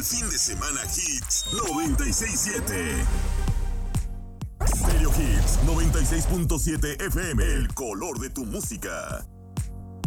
fin de semana Hits 96.7. Stereo Hits 96.7 FM, el color de tu música.